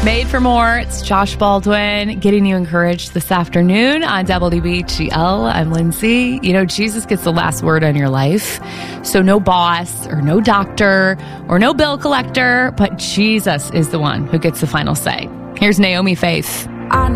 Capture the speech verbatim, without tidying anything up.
Made for More. It's Josh Baldwin getting you encouraged this afternoon on W B G L. I'm Lindsay. You know, Jesus gets the last word on your life. So no boss or no doctor or no bill collector, but Jesus is the one who gets the final say. Here's Naomi Faith.